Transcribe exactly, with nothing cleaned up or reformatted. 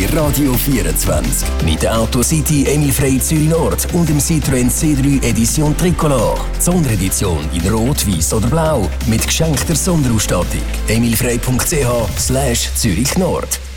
Radio vierundzwanzig. Mit der Autocity Emil Frey Zürich Nord und dem Citroën C drei Edition Tricolor. Sonderedition in Rot, Weiß oder Blau. Mit geschenkter Sonderausstattung. emilfrey punkt c h slash Zürich Nord.